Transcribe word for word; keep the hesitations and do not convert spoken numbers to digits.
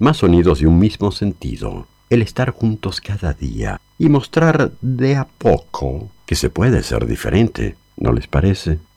más sonidos de un mismo sentido, el estar juntos cada día y mostrar de a poco que se puede ser diferente, ¿no les parece?